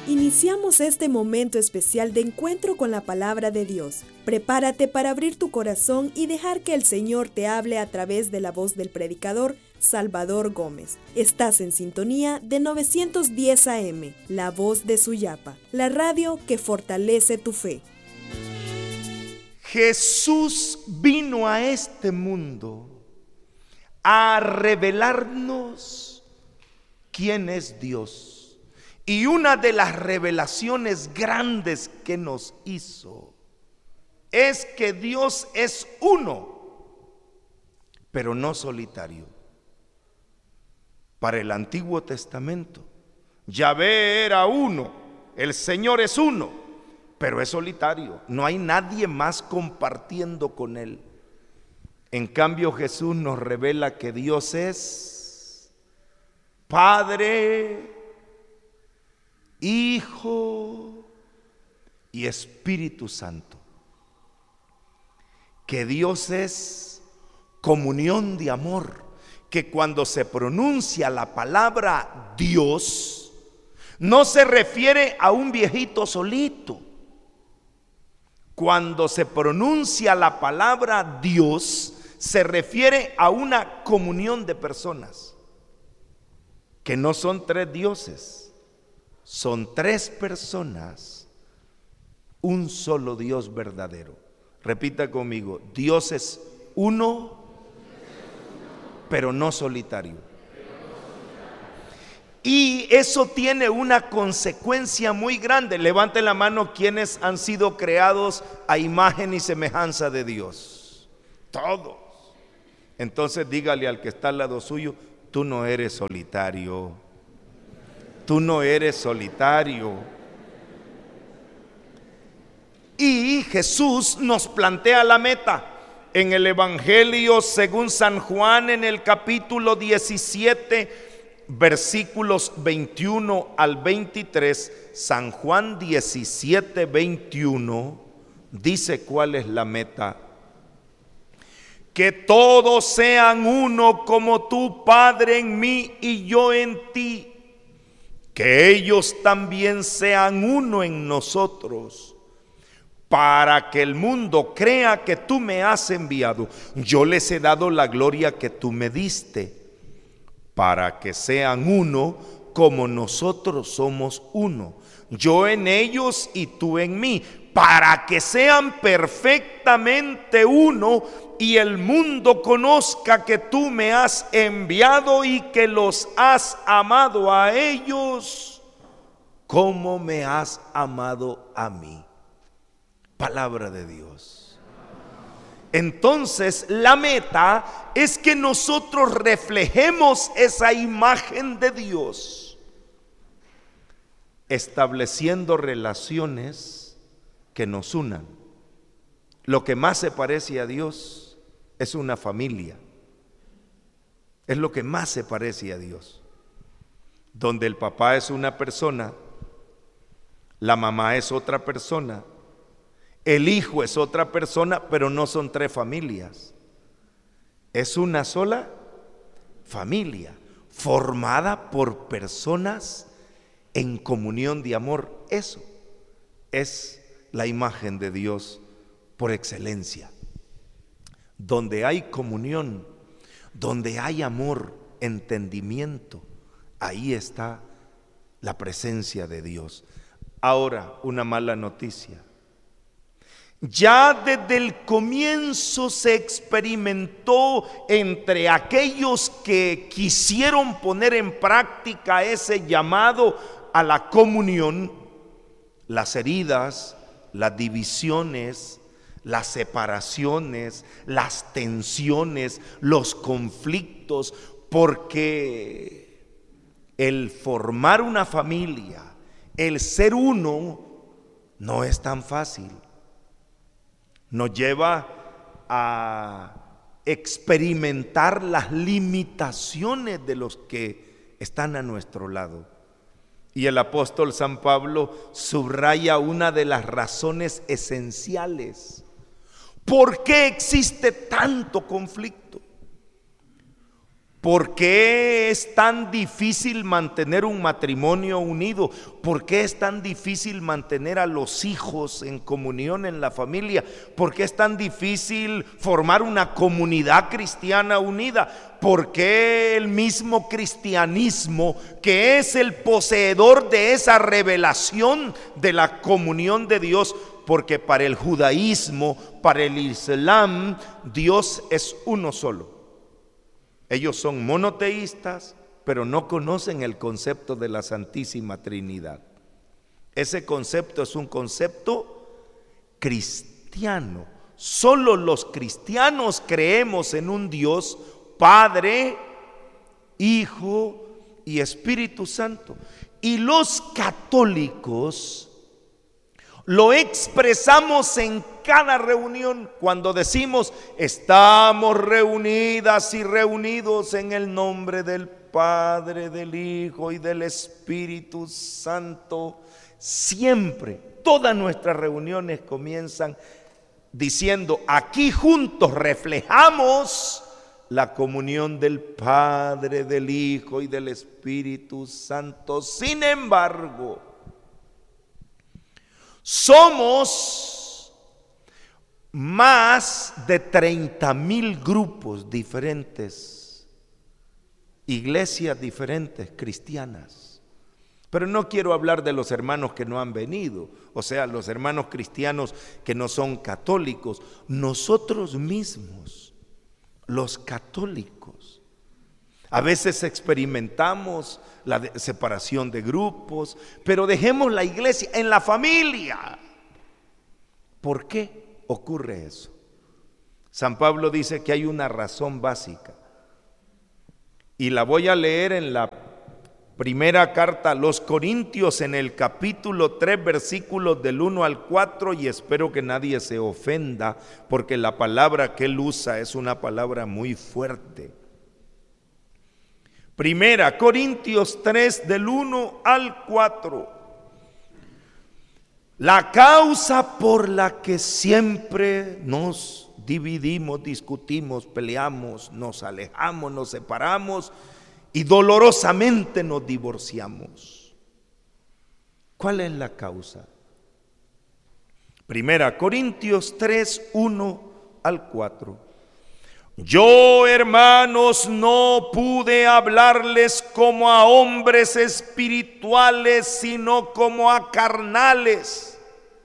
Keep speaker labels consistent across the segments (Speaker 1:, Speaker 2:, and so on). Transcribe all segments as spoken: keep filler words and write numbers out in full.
Speaker 1: Iniciamos este momento especial de encuentro con la palabra de Dios. Prepárate para abrir tu corazón y dejar que el Señor te hable a través de la voz del predicador Salvador Gómez. Estás en sintonía de novecientos diez A M, la voz de Suyapa, la radio que fortalece tu fe.
Speaker 2: Jesús vino a este mundo a revelarnos quién es Dios. Y una de las revelaciones grandes que nos hizo es que Dios es uno, pero no solitario. Para el Antiguo Testamento, Yahvé era uno, el Señor es uno, pero es solitario. No hay nadie más compartiendo con Él. En cambio, Jesús nos revela que Dios es Padre, Hijo y Espíritu Santo. Que Dios es comunión de amor, que cuando se pronuncia la palabra Dios, no se refiere a un viejito solito. Cuando se pronuncia la palabra Dios, se refiere a una comunión de personas, que no son tres dioses. Son tres personas, un solo Dios verdadero. Repita conmigo: Dios es uno, pero no solitario. Y eso tiene una consecuencia muy grande. Levante la mano quienes han sido creados a imagen y semejanza de Dios. Todos. Entonces dígale al que está al lado suyo: tú no eres solitario. Tú no eres solitario. Y Jesús nos plantea la meta. En el Evangelio según San Juan, en el capítulo diecisiete, versículos veintiuno al veintitrés, San Juan diecisiete, veintiuno, dice cuál es la meta. Que todos sean uno como tú, Padre, en mí y yo en ti. Que ellos también sean uno en nosotros, para que el mundo crea que tú me has enviado. Yo les he dado la gloria que tú me diste, para que sean uno como nosotros somos uno. Yo en ellos y tú en mí, para que sean perfectamente uno y el mundo conozca que tú me has enviado y que los has amado a ellos como me has amado a mí. Palabra de Dios. Entonces, la meta es que nosotros reflejemos esa imagen de Dios, estableciendo relaciones que nos unan. Lo que más se parece a Dios es una familia. Es lo que más se parece a Dios. Donde el papá es una persona, la mamá es otra persona, el hijo es otra persona, pero no son tres familias. Es una sola familia, formada por personas en comunión de amor. Eso es la imagen de Dios por excelencia. Donde hay comunión, donde hay amor, entendimiento, ahí está la presencia de Dios. Ahora, una mala noticia. Ya desde el comienzo se experimentó entre aquellos que quisieron poner en práctica ese llamado a la comunión, las heridas, las divisiones, las separaciones, las tensiones, los conflictos, porque el formar una familia, el ser uno, no es tan fácil. Nos lleva a experimentar las limitaciones de los que están a nuestro lado. Y el apóstol San Pablo subraya una de las razones esenciales. ¿Por qué existe tanto conflicto? ¿Por qué es tan difícil mantener un matrimonio unido? ¿Por qué es tan difícil mantener a los hijos en comunión en la familia? ¿Por qué es tan difícil formar una comunidad cristiana unida? ¿Por qué el mismo cristianismo, que es el poseedor de esa revelación de la comunión de Dios? Porque para el judaísmo, para el islam, Dios es uno solo. Ellos son monoteístas, pero no conocen el concepto de la Santísima Trinidad. Ese concepto es un concepto cristiano. Solo los cristianos creemos en un Dios Padre, Hijo y Espíritu Santo. Y los católicos lo expresamos en cada reunión cuando decimos: estamos reunidas y reunidos en el nombre del Padre, del Hijo y del Espíritu Santo. Siempre, todas nuestras reuniones comienzan diciendo: aquí juntos reflejamos la comunión del Padre, del Hijo y del Espíritu Santo. Sin embargo, somos más de treinta mil grupos diferentes, iglesias diferentes, cristianas. Pero no quiero hablar de los hermanos que no han venido, o sea, los hermanos cristianos que no son católicos. Nosotros mismos, los católicos, a veces experimentamos la de- separación de grupos, pero dejemos la iglesia en la familia. ¿Por qué ocurre eso? San Pablo dice que hay una razón básica, y la voy a leer en la primera carta a los Corintios, en el capítulo tres, versículos del uno al cuatro, y espero que nadie se ofenda, porque la palabra que él usa es una palabra muy fuerte. Primera Corintios tres, del uno al cuatro. La causa por la que siempre nos dividimos, discutimos, peleamos, nos alejamos, nos separamos y dolorosamente nos divorciamos. ¿Cuál es la causa? Primera Corintios tres, uno al cuatro. Yo, hermanos, no pude hablarles como a hombres espirituales, sino como a carnales,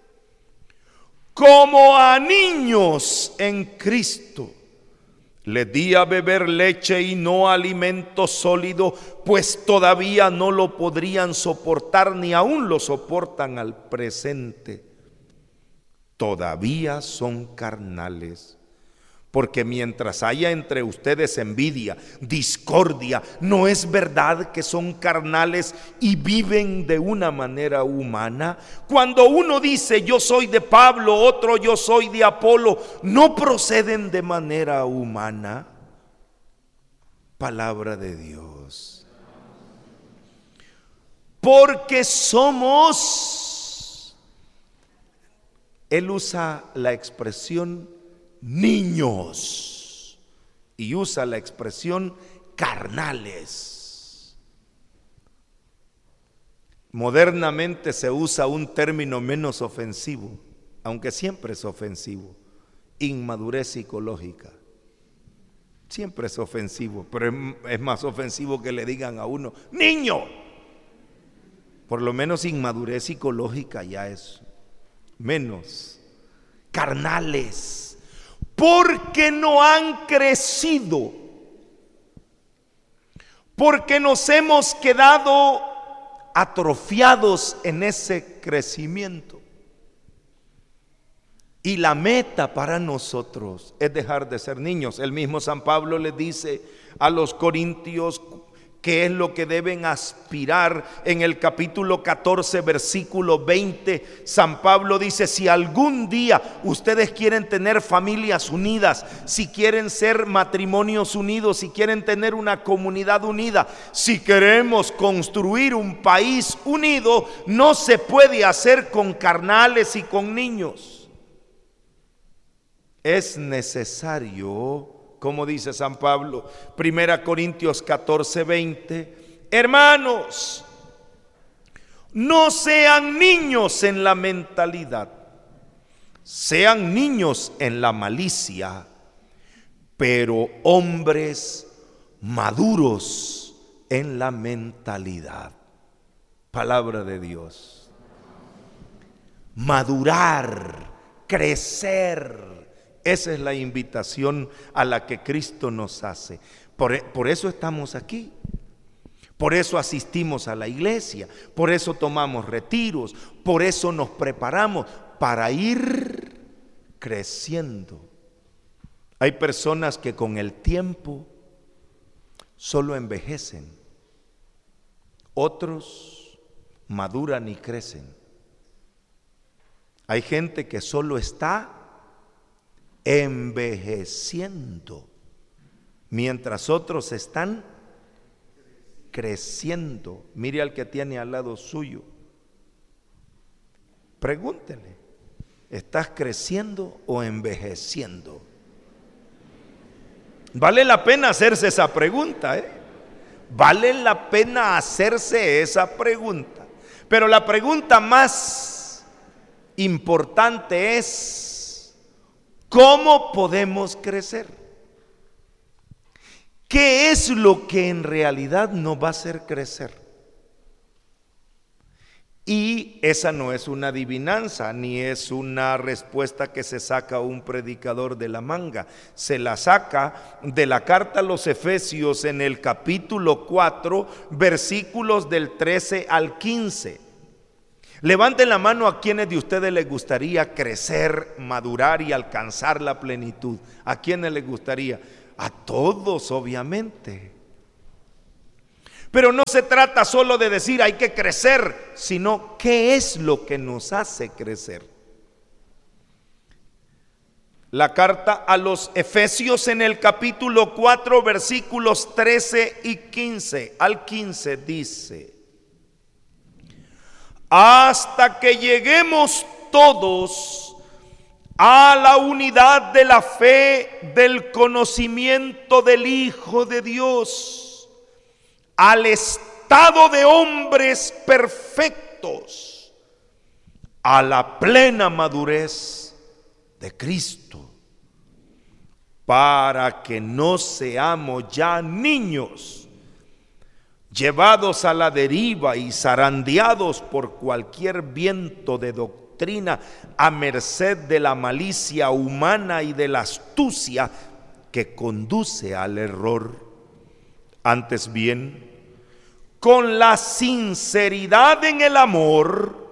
Speaker 2: como a niños en Cristo. Les di a beber leche y no alimento sólido, pues todavía no lo podrían soportar, ni aún lo soportan al presente. Todavía son carnales. Porque mientras haya entre ustedes envidia, discordia, ¿no es verdad que son carnales y viven de una manera humana? Cuando uno dice yo soy de Pablo, otro yo soy de Apolo, ¿no proceden de manera humana? Palabra de Dios. Porque somos, él usa la expresión niños y usa la expresión carnales. Modernamente se usa un término menos ofensivo, aunque siempre es ofensivo: inmadurez psicológica. Siempre es ofensivo, pero es, es más ofensivo que le digan a uno niño. Por lo menos inmadurez psicológica ya es menos. Carnales, porque no han crecido, porque nos hemos quedado atrofiados en ese crecimiento. Y la meta para nosotros es dejar de ser niños. El mismo San Pablo le dice a los corintios qué es lo que deben aspirar. En el capítulo catorce, versículo veinte, San Pablo dice: si algún día ustedes quieren tener familias unidas, si quieren ser matrimonios unidos, si quieren tener una comunidad unida, si queremos construir un país unido, no se puede hacer con carnales y con niños. Es necesario como dice San Pablo, primera Corintios catorce, veinte, hermanos, no sean niños en la mentalidad, sean niños en la malicia, pero hombres maduros en la mentalidad. Palabra de Dios. Madurar, crecer, esa es la invitación a la que Cristo nos hace. Por, por eso estamos aquí. Por eso asistimos a la iglesia, por eso tomamos retiros, por eso nos preparamos para ir creciendo. Hay personas que con el tiempo solo envejecen, otros maduran y crecen. Hay gente que solo está envejeciendo, mientras otros están creciendo. Mire al que tiene al lado suyo, pregúntele, ¿estás creciendo o envejeciendo? Vale la pena hacerse esa pregunta, ¿eh? Vale la pena hacerse esa pregunta. Pero la pregunta más importante es, ¿cómo podemos crecer? ¿Qué es lo que en realidad nos va a hacer crecer? Y esa no es una adivinanza, ni es una respuesta que se saca un predicador de la manga. Se la saca de la carta a los Efesios en el capítulo cuatro, versículos del trece al quince. Levanten la mano a quienes de ustedes les gustaría crecer, madurar y alcanzar la plenitud. ¿A quienes les gustaría? A todos, obviamente. Pero no se trata solo de decir hay que crecer, sino ¿qué es lo que nos hace crecer? La carta a los Efesios en el capítulo cuatro, versículos trece y quince al quince dice: hasta que lleguemos todos a la unidad de la fe, del conocimiento del Hijo de Dios, al estado de hombres perfectos, a la plena madurez de Cristo, para que no seamos ya niños, llevados a la deriva y zarandeados por cualquier viento de doctrina, a merced de la malicia humana y de la astucia que conduce al error. Antes bien, con la sinceridad en el amor,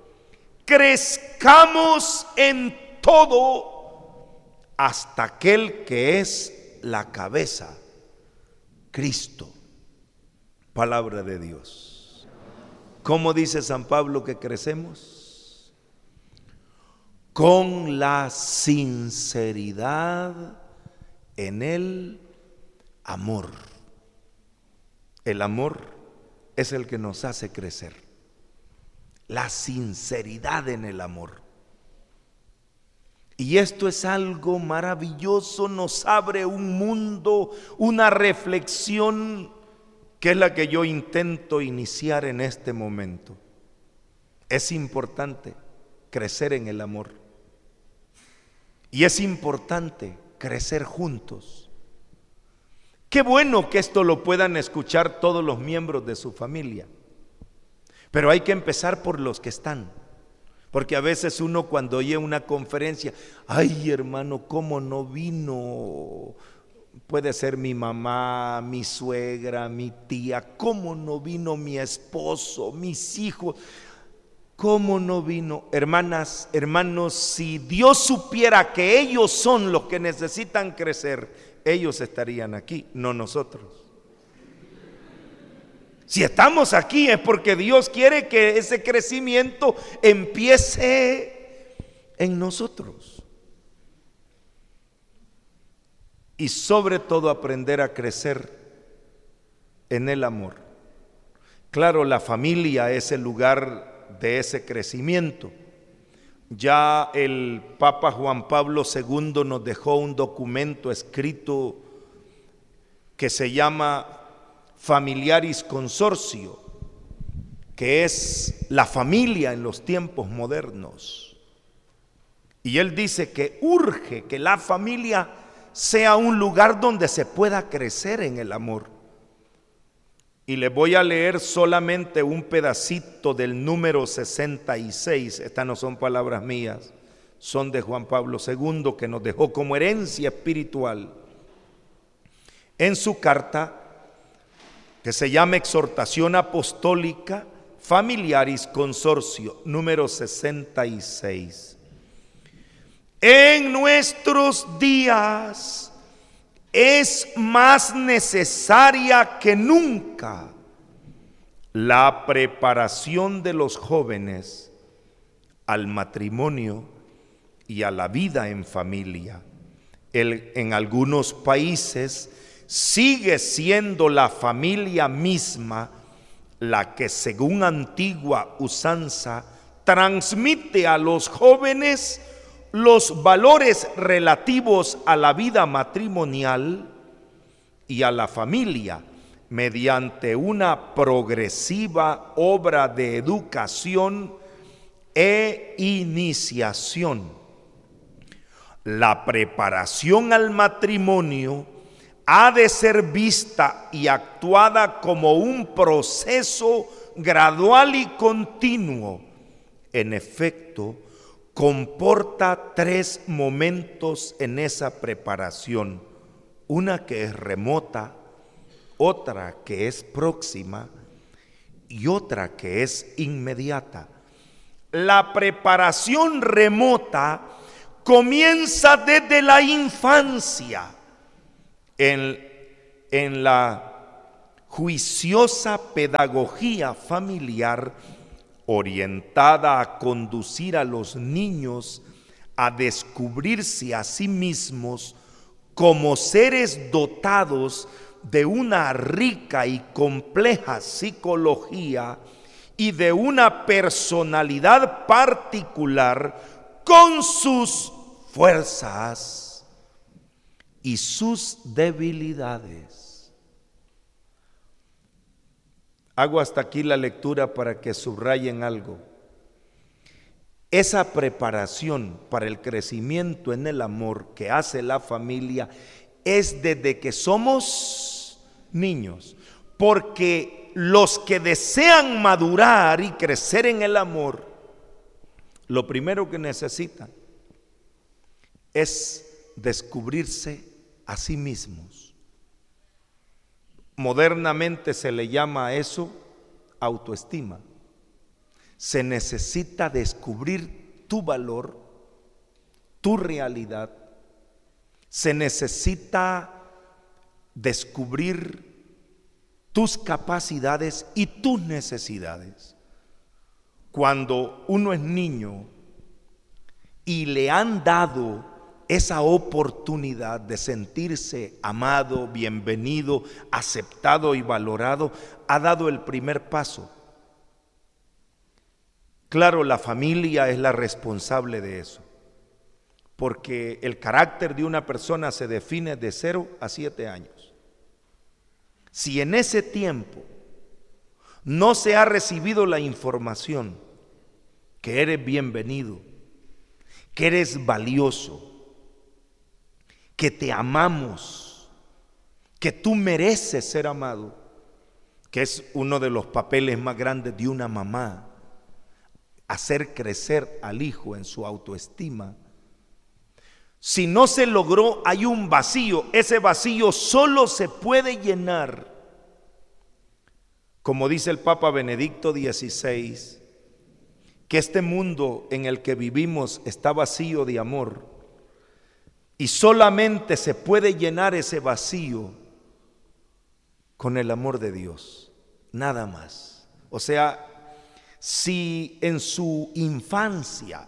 Speaker 2: crezcamos en todo hasta aquel que es la cabeza, Cristo. Palabra de Dios. ¿Cómo dice San Pablo que crecemos? Con la sinceridad en el amor. El amor es el que nos hace crecer. La sinceridad en el amor. Y esto es algo maravilloso, nos abre un mundo, una reflexión que es la que yo intento iniciar en este momento. Es importante crecer en el amor. Y es importante crecer juntos. Qué bueno que esto lo puedan escuchar todos los miembros de su familia. Pero hay que empezar por los que están. Porque a veces uno cuando oye una conferencia, ay hermano, ¿cómo no vino? Puede ser mi mamá, mi suegra, mi tía, ¿cómo no vino mi esposo, mis hijos? ¿Cómo no vino? Hermanas, hermanos, si Dios supiera que ellos son los que necesitan crecer, ellos estarían aquí, no nosotros. Si estamos aquí es porque Dios quiere que ese crecimiento empiece en nosotros. Y sobre todo aprender a crecer en el amor. Claro, la familia es el lugar de ese crecimiento. Ya el Papa Juan Pablo segundo nos dejó un documento escrito que se llama Familiaris Consortio, que es la familia en los tiempos modernos. Y él dice que urge que la familia sea un lugar donde se pueda crecer en el amor. Y les voy a leer solamente un pedacito del número sesenta y seis. Estas no son palabras mías, son de Juan Pablo segundo, que nos dejó como herencia espiritual en su carta que se llama Exhortación Apostólica Familiaris Consortio, número sesenta y seis. En nuestros días es más necesaria que nunca la preparación de los jóvenes al matrimonio y a la vida en familia. El, en algunos países sigue siendo la familia misma la que, según antigua usanza, transmite a los jóvenes los valores relativos a la vida matrimonial y a la familia mediante una progresiva obra de educación e iniciación. La preparación al matrimonio ha de ser vista y actuada como un proceso gradual y continuo. En efecto, comporta tres momentos en esa preparación: una que es remota, otra que es próxima y otra que es inmediata. La preparación remota comienza desde la infancia, en, en la juiciosa pedagogía familiar orientada a conducir a los niños a descubrirse a sí mismos como seres dotados de una rica y compleja psicología y de una personalidad particular con sus fuerzas y sus debilidades. Hago hasta aquí la lectura para que subrayen algo. Esa preparación para el crecimiento en el amor que hace la familia es desde que somos niños, porque los que desean madurar y crecer en el amor, lo primero que necesitan es descubrirse a sí mismos. Modernamente se le llama a eso autoestima. Se necesita descubrir tu valor, tu realidad. Se necesita descubrir tus capacidades y tus necesidades. Cuando uno es niño y le han dado esa oportunidad de sentirse amado, bienvenido, aceptado y valorado, ha dado el primer paso. Claro, la familia es la responsable de eso, porque el carácter de una persona se define de cero a siete años. Si en ese tiempo no se ha recibido la información que eres bienvenido, que eres valioso, que te amamos, que tú mereces ser amado, que es uno de los papeles más grandes de una mamá, hacer crecer al hijo en su autoestima. Si no se logró, hay un vacío. Ese vacío solo se puede llenar, como dice el Papa Benedicto dieciséis, que este mundo en el que vivimos está vacío de amor, y solamente se puede llenar ese vacío con el amor de Dios, nada más. O sea, si en su infancia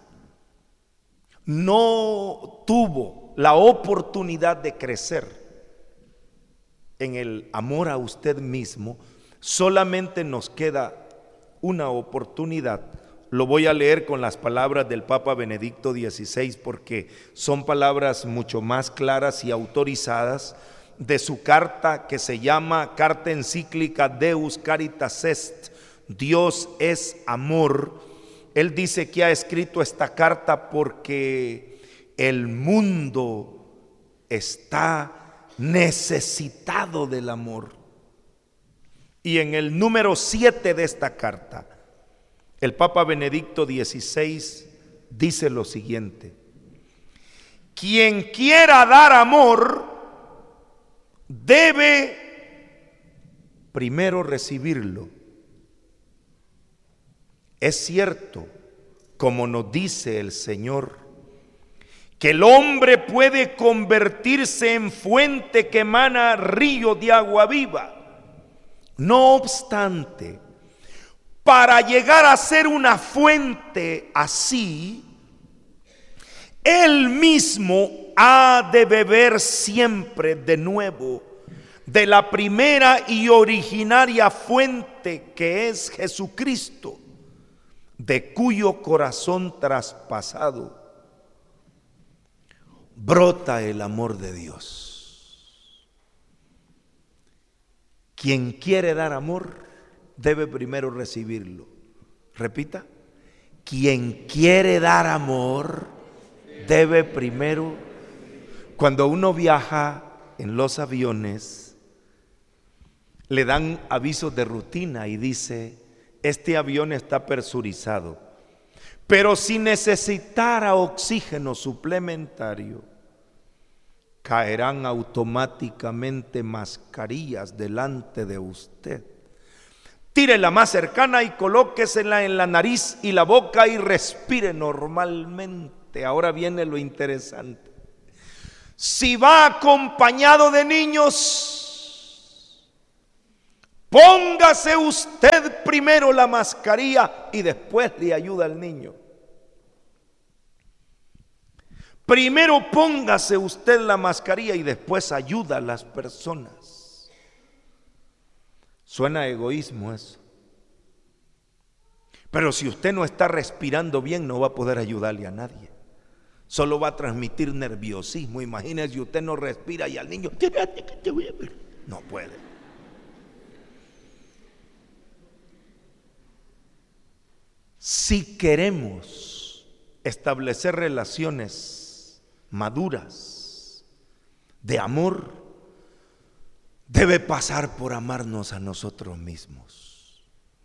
Speaker 2: no tuvo la oportunidad de crecer en el amor a usted mismo, solamente nos queda una oportunidad. Lo voy a leer con las palabras del Papa Benedicto dieciséis porque son palabras mucho más claras y autorizadas de su carta que se llama Carta Encíclica Deus Caritas Est, Dios es amor, él dice que ha escrito esta carta porque el mundo está necesitado del amor. Y en el número siete de esta carta, el Papa Benedicto dieciséis dice lo siguiente: quien quiera dar amor debe primero recibirlo. Es cierto, como nos dice el Señor, que el hombre puede convertirse en fuente que emana río de agua viva. No obstante, para llegar a ser una fuente así, él mismo ha de beber siempre de nuevo de la primera y originaria fuente que es Jesucristo, de cuyo corazón traspasado brota el amor de Dios. Quien quiere dar amor debe primero recibirlo. Repita: quien quiere dar amor debe primero. Cuando uno viaja en los aviones, le dan avisos de rutina y dice: este avión está presurizado, pero si necesitara oxígeno suplementario, caerán automáticamente mascarillas delante de usted. Tírela más cercana y colóquesela en la nariz y la boca y respire normalmente. Ahora viene lo interesante. Si va acompañado de niños, póngase usted primero la mascarilla y después le ayuda al niño. Primero póngase usted la mascarilla y después ayuda a las personas. Suena egoísmo eso. Pero si usted no está respirando bien, no va a poder ayudarle a nadie. Solo va a transmitir nerviosismo. Imagínese si usted no respira y al niño, no puede. Si queremos establecer relaciones maduras de amor, debe pasar por amarnos a nosotros mismos.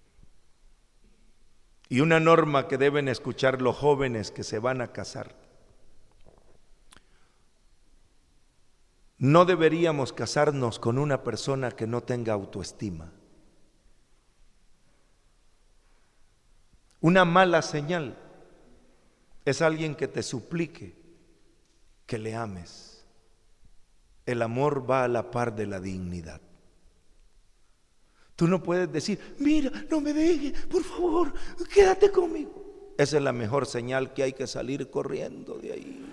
Speaker 2: Y una norma que deben escuchar los jóvenes que se van a casar: no deberíamos casarnos con una persona que no tenga autoestima. Una mala señal es alguien que te suplique que le ames. El amor va a la par de la dignidad. Tú no puedes decir: mira, no me dejes, por favor, quédate conmigo. Esa es la mejor señal, que hay que salir corriendo de ahí.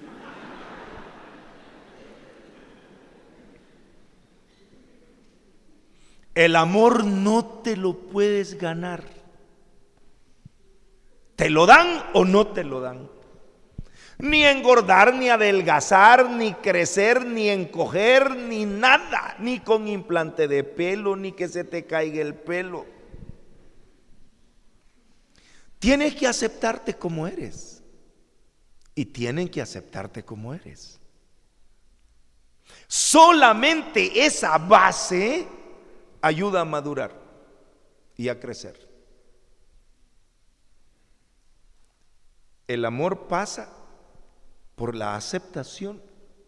Speaker 2: El amor no te lo puedes ganar. ¿Te lo dan o no te lo dan? Ni engordar, ni adelgazar, ni crecer, ni encoger, ni nada, ni con implante de pelo, ni que se te caiga el pelo. Tienes que aceptarte como eres, y tienen que aceptarte como eres. Solamente esa base ayuda a madurar y a crecer. El amor pasa por la aceptación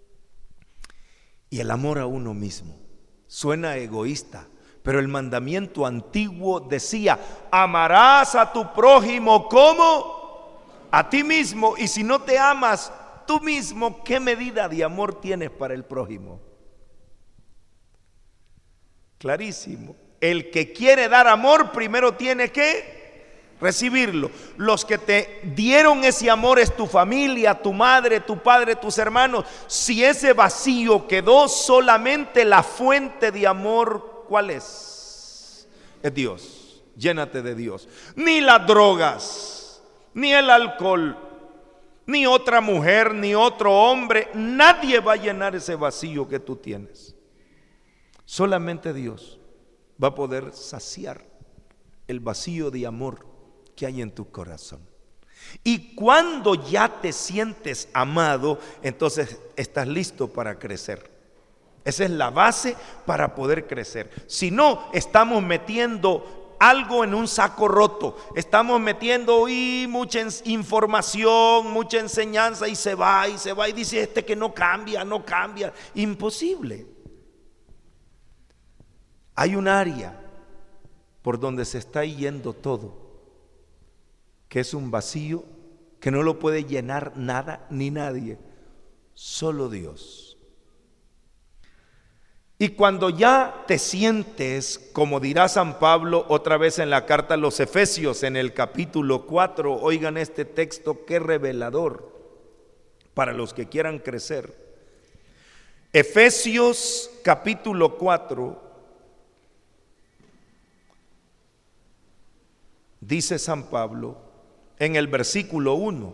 Speaker 2: y el amor a uno mismo. Suena egoísta, pero el mandamiento antiguo decía: amarás a tu prójimo como a ti mismo. Y si no te amas tú mismo, ¿qué medida de amor tienes para el prójimo? Clarísimo. El que quiere dar amor primero tiene que recibirlo. Los que te dieron ese amor es tu familia, tu madre, tu padre, tus hermanos. Si ese vacío quedó, solamente la fuente de amor, ¿cuál es? Es Dios. Llénate de Dios. Ni las drogas, ni el alcohol, ni otra mujer, ni otro hombre, nadie va a llenar ese vacío que tú tienes. Solamente Dios va a poder saciar el vacío de amor que hay en tu corazón. Y cuando ya te sientes amado, entonces estás listo para crecer. Esa es la base para poder crecer. Si no, estamos metiendo algo en un saco roto. Estamos metiendo y mucha información, mucha enseñanza y se va y se va y dice este que no cambia, no cambia. Imposible. Hay un área por donde se está yendo todo, que es un vacío que no lo puede llenar nada ni nadie, solo Dios. Y cuando ya te sientes, como dirá San Pablo otra vez en la carta a los Efesios, en el capítulo cuatro, oigan este texto, qué revelador para los que quieran crecer. Efesios capítulo cuatro, dice San Pablo en el versículo uno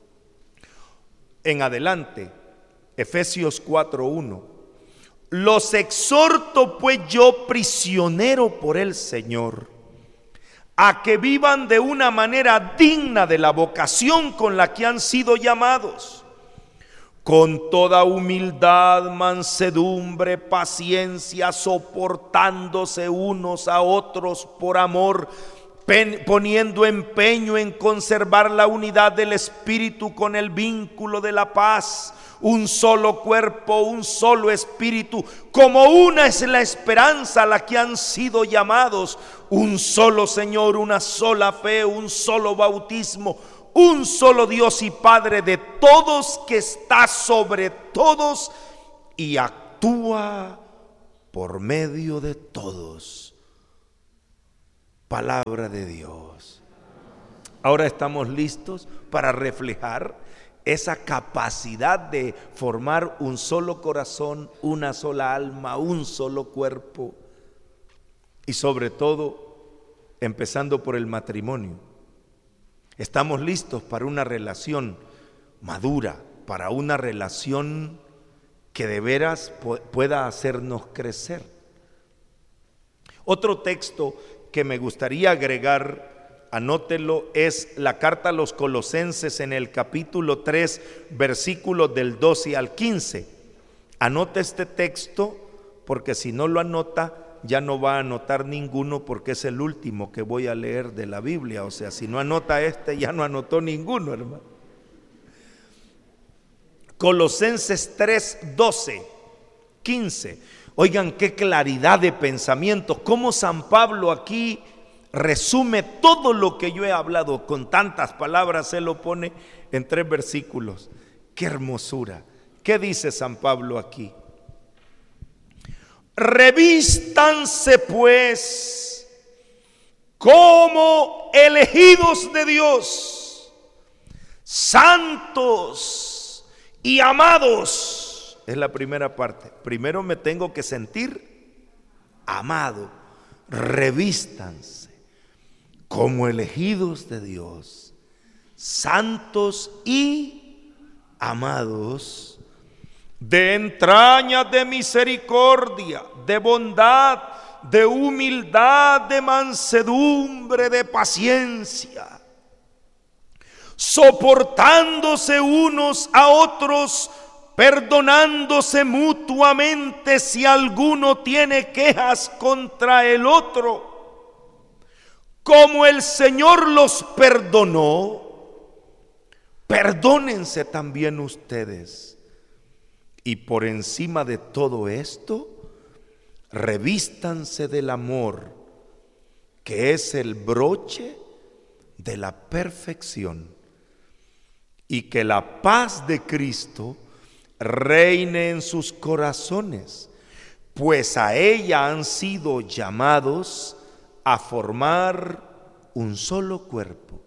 Speaker 2: en adelante, Efesios cuatro uno: los exhorto pues yo, prisionero por el Señor, a que vivan de una manera digna de la vocación con la que han sido llamados, con toda humildad, mansedumbre, paciencia, soportándose unos a otros por amor, poniendo empeño en conservar la unidad del Espíritu con el vínculo de la paz. Un solo cuerpo, un solo espíritu, como una es la esperanza a la que han sido llamados, un solo Señor, una sola fe, un solo bautismo, un solo Dios y Padre de todos, que está sobre todos y actúa por medio de todos. Palabra de Dios. Ahora estamos listos para reflejar esa capacidad de formar un solo corazón, una sola alma, un solo cuerpo. Y sobre todo, empezando por el matrimonio. Estamos listos para una relación madura, para una relación que de veras pueda hacernos crecer. Otro texto que me gustaría agregar, anótelo, es la carta a los Colosenses en el capítulo tres, versículos del doce al quince. Anote este texto, porque si no lo anota, ya no va a anotar ninguno, porque es el último que voy a leer de la Biblia. O sea, si no anota este, ya no anotó ninguno, hermano. Colosenses tres, doce, quince. Oigan qué claridad de pensamiento, cómo San Pablo aquí resume todo lo que yo he hablado con tantas palabras, se lo pone en tres versículos. Qué hermosura. ¿Qué dice San Pablo aquí? Revístanse pues como elegidos de Dios, santos y amados. Es la primera parte. Primero me tengo que sentir amado. Revístanse como elegidos de Dios, santos y amados, de entrañas de misericordia, de bondad, de humildad, de mansedumbre, de paciencia, soportándose unos a otros, perdonándose mutuamente si alguno tiene quejas contra el otro. Como el Señor los perdonó, perdónense también ustedes. Y por encima de todo esto, revístanse del amor, que es el broche de la perfección, y que la paz de Cristo reine en sus corazones, pues a ella han sido llamados a formar un solo cuerpo,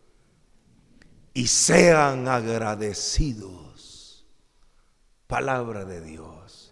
Speaker 2: y sean agradecidos. Palabra de Dios.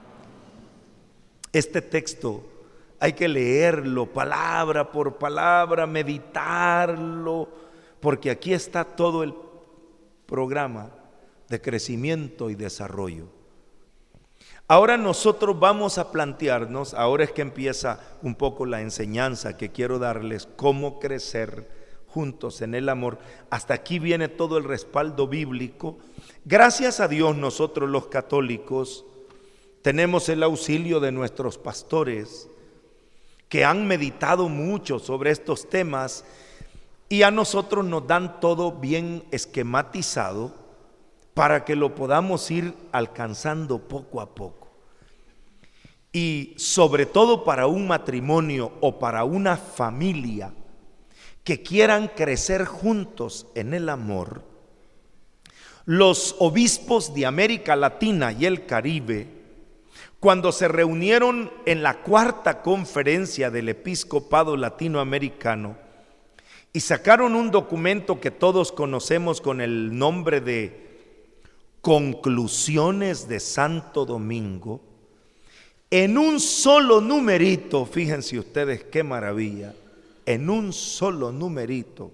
Speaker 2: Este texto hay que leerlo palabra por palabra, meditarlo, porque aquí está todo el programa de crecimiento y desarrollo. Ahora nosotros vamos a plantearnos, ahora es que empieza un poco la enseñanza que quiero darles, cómo crecer juntos en el amor. Hasta aquí viene todo el respaldo bíblico. Gracias a Dios nosotros los católicos tenemos el auxilio de nuestros pastores que han meditado mucho sobre estos temas y a nosotros nos dan todo bien esquematizado para que lo podamos ir alcanzando poco a poco. Y sobre todo para un matrimonio o para una familia que quieran crecer juntos en el amor, los obispos de América Latina y el Caribe, cuando se reunieron en la cuarta conferencia del episcopado latinoamericano y sacaron un documento que todos conocemos con el nombre de Conclusiones de Santo Domingo, en un solo numerito, fíjense ustedes qué maravilla, en un solo numerito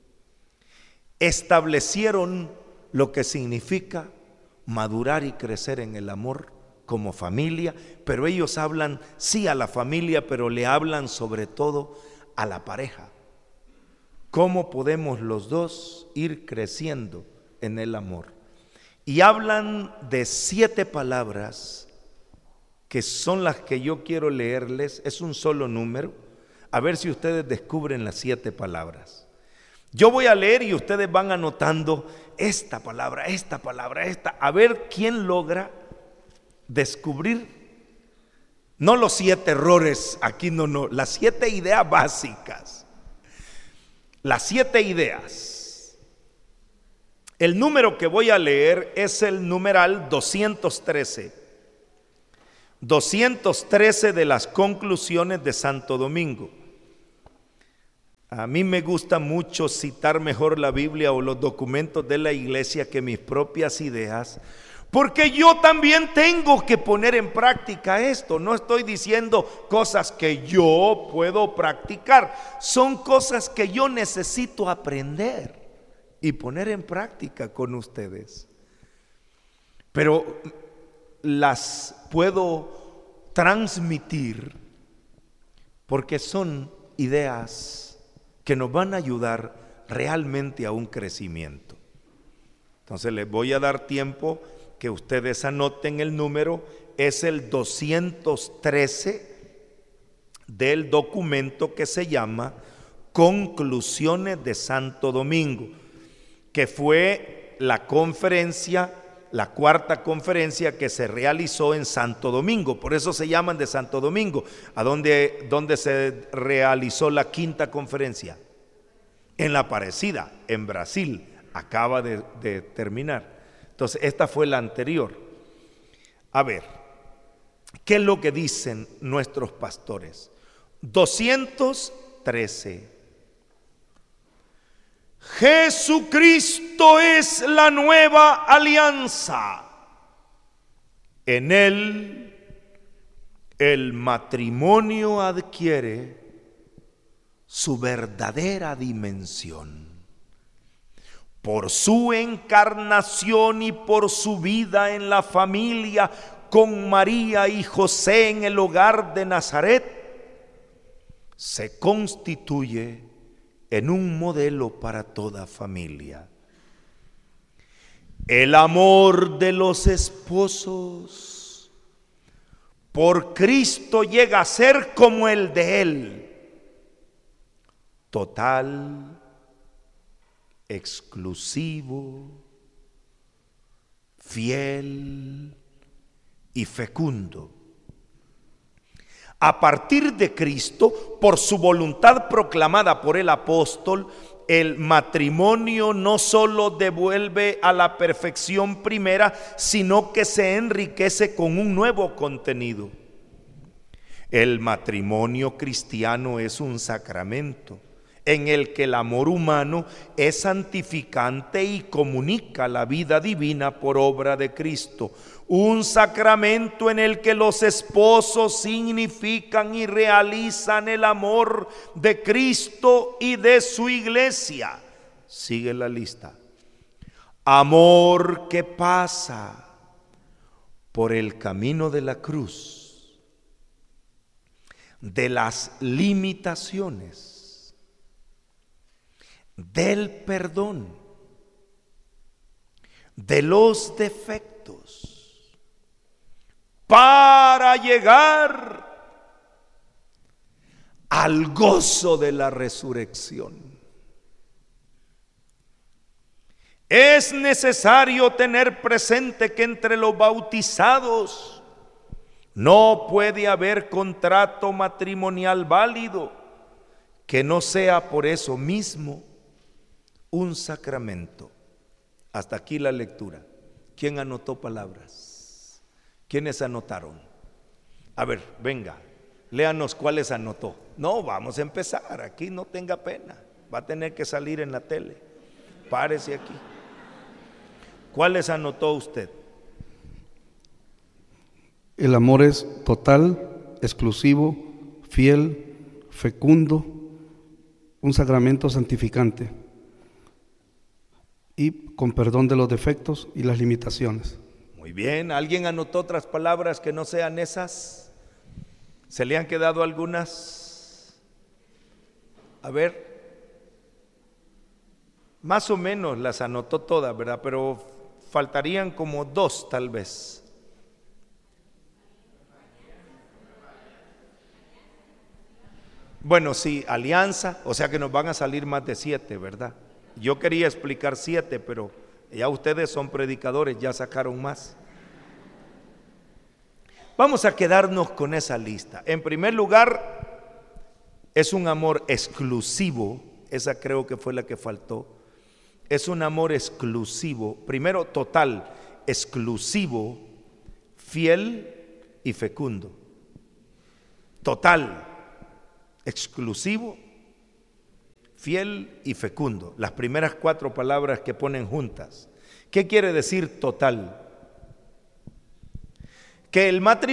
Speaker 2: establecieron lo que significa madurar y crecer en el amor como familia, pero ellos hablan sí a la familia, pero le hablan sobre todo a la pareja. ¿Cómo podemos los dos ir creciendo en el amor? Y hablan de siete palabras que son las que yo quiero leerles. Es un solo número. A ver si ustedes descubren las siete palabras. Yo voy a leer y ustedes van anotando esta palabra, esta palabra, esta. A ver quién logra descubrir, no los siete errores, aquí no, no, las siete ideas básicas. Las siete ideas. El número que voy a leer es el numeral doscientos trece. doscientos trece de las conclusiones de Santo Domingo. A mí me gusta mucho citar mejor la Biblia o los documentos de la iglesia que mis propias ideas, porque yo también tengo que poner en práctica esto. No estoy diciendo cosas que yo puedo practicar, son cosas que yo necesito aprender y poner en práctica con ustedes. Pero las puedo transmitir porque son ideas que nos van a ayudar realmente a un crecimiento. Entonces les voy a dar tiempo que ustedes anoten el número. Es el doscientos trece del documento que se llama Conclusiones de Santo Domingo, que fue la conferencia, la cuarta conferencia que se realizó en Santo Domingo. Por eso se llaman de Santo Domingo. ¿A dónde, dónde se realizó la quinta conferencia? En La Aparecida, en Brasil. Acaba de, de terminar. Entonces, esta fue la anterior. A ver, ¿qué es lo que dicen nuestros pastores? doscientos trece. Jesucristo es la nueva alianza. En él el matrimonio adquiere su verdadera dimensión. Por su encarnación y por su vida en la familia con María y José en el hogar de Nazaret, se constituye en un modelo para toda familia. El amor de los esposos por Cristo llega a ser como el de Él, total, exclusivo, fiel y fecundo. A partir de Cristo, por su voluntad proclamada por el apóstol, el matrimonio no solo devuelve a la perfección primera, sino que se enriquece con un nuevo contenido. El matrimonio cristiano es un sacramento en el que el amor humano es santificante y comunica la vida divina por obra de Cristo. Un sacramento en el que los esposos significan y realizan el amor de Cristo y de su iglesia. Sigue la lista. Amor que pasa por el camino de la cruz, de las limitaciones, del perdón, de los defectos, para llegar al gozo de la resurrección. Es necesario tener presente que entre los bautizados no puede haber contrato matrimonial válido que no sea por eso mismo un sacramento. Hasta aquí la lectura. ¿Quién anotó palabras? ¿Quiénes anotaron? A ver, venga, léanos cuáles anotó. No, vamos a empezar, aquí no tenga pena, va a tener que salir en la tele. Párese aquí. ¿Cuáles anotó usted?
Speaker 3: El amor es total, exclusivo, fiel, fecundo, un sacramento santificante y con perdón de los defectos y las limitaciones.
Speaker 2: Muy bien, ¿alguien anotó otras palabras que no sean esas? ¿Se le han quedado algunas? A ver, más o menos las anotó todas, ¿verdad? Pero faltarían como dos tal vez. Bueno, sí, alianza, o sea que nos van a salir más de siete, ¿verdad? Yo quería explicar siete, pero ya ustedes son predicadores, ya sacaron más. Vamos a quedarnos con esa lista. En primer lugar, es un amor exclusivo, esa creo que fue la que faltó. Es un amor exclusivo, primero total, exclusivo, fiel y fecundo. Total, exclusivo, fiel y fecundo. Las primeras cuatro palabras que ponen juntas. ¿Qué quiere decir total? Que el matrimonio